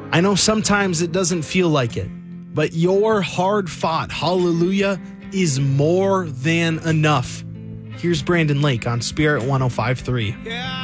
I know sometimes it doesn't feel like it, but your hard-fought hallelujah is more than enough. Here's Brandon Lake on Spirit 105.3.